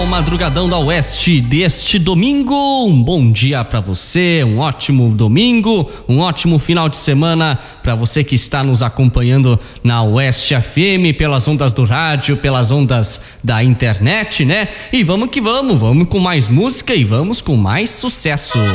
O Madrugadão da Oeste deste domingo. Um bom dia pra você, um ótimo domingo, um ótimo final de semana pra você que está nos acompanhando na Oeste FM, pelas ondas do rádio, pelas ondas da internet, né? E vamos que vamos com mais música e vamos com mais sucesso.